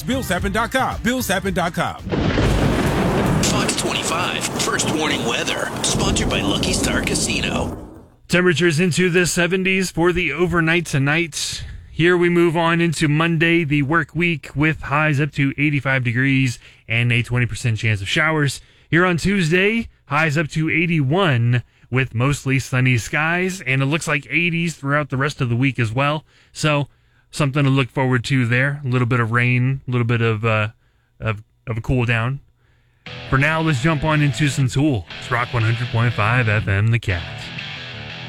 BillSappin.com. BillSappin.com. Fox 25, first warning weather, sponsored by Lucky Star Casino. Temperatures into the 70s for the overnight tonight. Here we move on into Monday, the work week, with highs up to 85 degrees and a 20% chance of showers. Here on Tuesday, highs up to 81 with mostly sunny skies, and it looks like 80s throughout the rest of the week as well. So something to look forward to there. A little bit of rain, a little bit of a cool down. For now, let's jump on into some Tool. It's Rock 100.5 FM, The Cat.